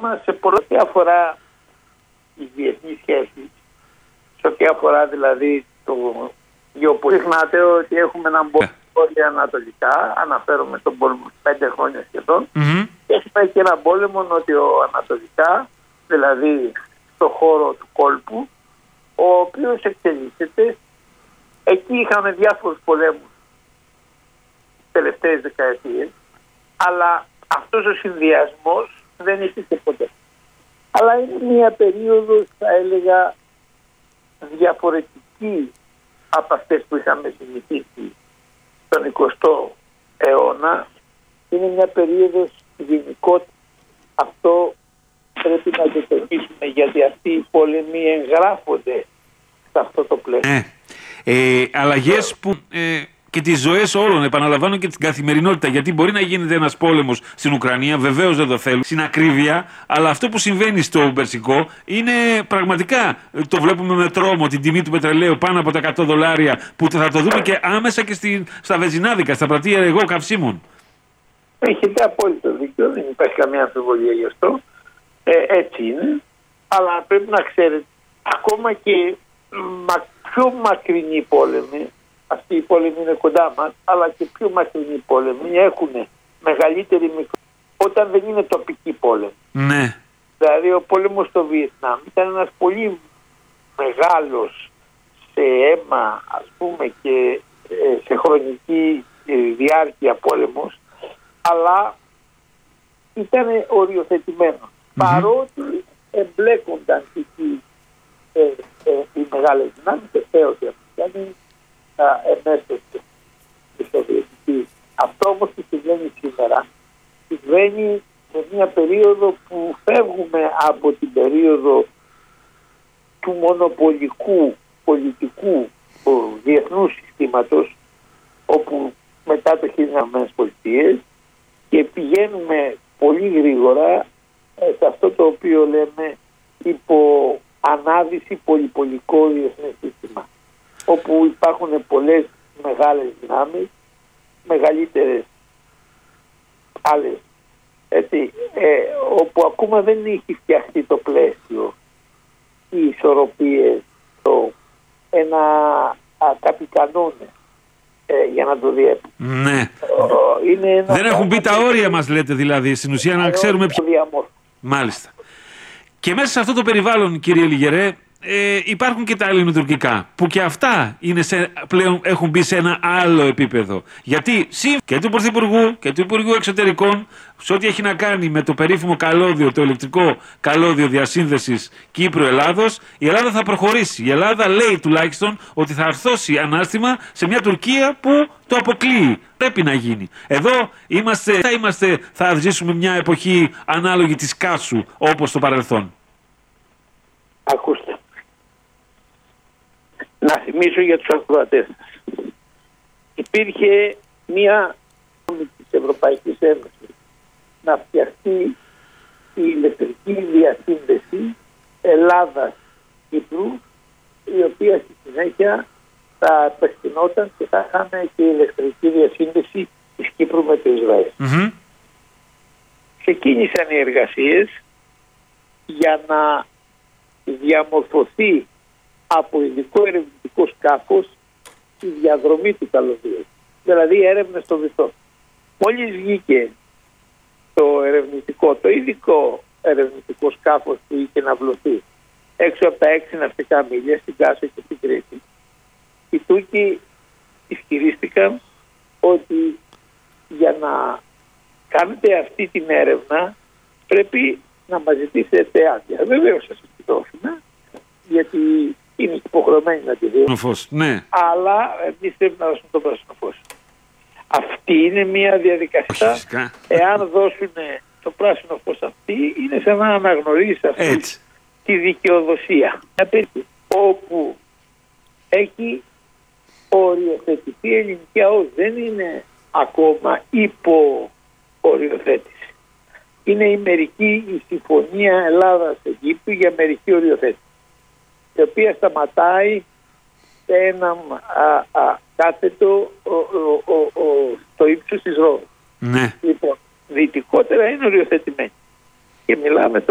μας σε ό,τι αφορά τις διεθνείς σχέσεις, σε ό,τι αφορά δηλαδή το γεωπολιτικό. Ξεχνάτε ότι έχουμε έναν πόλεμο ανατολικά, αναφέρομαι τον πόλεμο 5 χρόνια σχεδόν, και έχουμε και έναν πόλεμο νοτιοανατολικά, δηλαδή στο χώρο του κόλπου, ο οποίος εξελίσσεται. Εκεί είχαμε διάφορους πολέμους τις τελευταίες δεκαετίες, αλλά αυτός ο συνδυασμός δεν υπήρχε ποτέ. Αλλά είναι μια περίοδος, θα έλεγα, διαφορετική από αυτές που είχαμε συνηθίσει στον 20ο αιώνα. Είναι μια περίοδος γενικότερη. Αυτό πρέπει να το τονίσουμε, γιατί αυτοί οι πόλεμοι εγγράφονται σε αυτό το πλαίσιο. Αλλαγές που και τις ζωές όλων, επαναλαμβάνω, και την καθημερινότητα. Γιατί μπορεί να γίνεται ένας πόλεμος στην Ουκρανία, βεβαίως δεν το θέλουν, στην ακρίβεια, αλλά αυτό που συμβαίνει στο Περσικό είναι πραγματικά, το βλέπουμε με τρόμο, την τιμή του πετρελαίου πάνω από τα $100, που θα το δούμε και άμεσα και στα βενζινάδικα, στα πρατεία εγώ καυσίμων. Έχετε απόλυτο δίκιο, δεν υπάρχει καμία αμφιβολία γι' αυτό. Έτσι είναι, αλλά πρέπει να ξέρετε, ακόμα και πιο μακρινοί πόλεμοι, αυτοί οι πόλεμοι είναι κοντά μας, αλλά και πιο μακρινοί πόλεμοι έχουν μεγαλύτερη όταν δεν είναι τοπική πόλεμη. Ναι. Δηλαδή ο πόλεμος στο Βιετνάμ ήταν ένας πολύ μεγάλος σε αίμα, ας πούμε, και σε χρονική διάρκεια πόλεμος, αλλά ήταν οριοθετημένο. Παρότι εμπλέκονταν οι μεγάλες δυνάμεις, ευθέως οι Αμερικανοί, εμέσως τη Σοβιετική. Αυτό όμως που συμβαίνει σήμερα, συμβαίνει σε μια περίοδο που φεύγουμε από την περίοδο του μονοπολικού πολιτικού διεθνού συστήματος, όπου μετά το 1900 και πηγαίνουμε πολύ γρήγορα σε αυτό το οποίο λέμε υπό ανάδυση πολυπολικό διεθνές σύστημα, όπου υπάρχουν πολλές μεγάλες δυνάμεις, μεγαλύτερες άλλες, έτσι, όπου ακόμα δεν έχει φτιαχτεί το πλαίσιο, οι ισορροπίες, κάποιοι κανόνες για να το διέπουν. Ναι. Δεν έχουν μπει τα όρια μας, λέτε, δηλαδή, στην ουσία, να ξέρουμε ποιο. Μάλιστα. Και μέσα σε αυτό το περιβάλλον, κύριε Λιγερέ, υπάρχουν και τα ελληνοτουρκικά, που και αυτά είναι πλέον έχουν μπει σε ένα άλλο επίπεδο. Γιατί και του Πρωθυπουργού και του Υπουργού Εξωτερικών, σε ό,τι έχει να κάνει με το περίφημο καλώδιο, το ηλεκτρικό καλώδιο διασύνδεσης Κύπρου-Ελλάδος, η Ελλάδα θα προχωρήσει. Η Ελλάδα λέει τουλάχιστον ότι θα αρθώσει ανάστημα σε μια Τουρκία που το αποκλείει. Πρέπει να γίνει. Εδώ θα ζήσουμε μια εποχή ανάλογη της Κάσου, όπως το παρελθόν. Ακούστε. Να θυμίσω για τους ακροατές. Υπήρχε μία της Ευρωπαϊκής Ένωσης να φτιαχτεί η ηλεκτρική διασύνδεση Ελλάδας-Κύπρου, η οποία στη συνέχεια θα επεκτηνόταν και θα είχαμε και η ηλεκτρική διασύνδεση της Κύπρου με το Ισραήλ. Ξεκίνησαν οι εργασίες για να διαμορφωθεί από ειδικό ερευνητικό σκάφος η διαδρομή του καλωδίου, δηλαδή έρευνες στο βυθό. Μόλις βγήκε το ειδικό ερευνητικό σκάφος που είχε να βλωθεί έξω από τα 6 ναυτικά μίλια στην Κάσο και στην Κρήτη, οι Τούρκοι ισχυρίστηκαν ότι για να κάνετε αυτή την έρευνα πρέπει να μας ζητήσετε άδεια. Βεβαίως σας τη δώσουμε, γιατί είναι υποχρεωμένοι να τη δίνουν. Ναι. Αλλά εμείς πρέπει να δώσουμε το πράσινο φως. Αυτή είναι μια διαδικασία. Εάν δώσουν το πράσινο φως αυτή, είναι σαν να αναγνωρίσει αυτή τη δικαιοδοσία. Όπου έχει οριοθετηθεί η ελληνική ΑΟΣ. Δεν είναι ακόμα υπό οριοθέτηση. Είναι η συμφωνία Ελλάδας-Αιγύπτου για μερική οριοθέτηση, η οποία σταματάει σε ένα κάθετο στο ύψος της Ρόδου. Ναι. Λοιπόν, δυτικότερα είναι οριοθετημένη. Και μιλάμε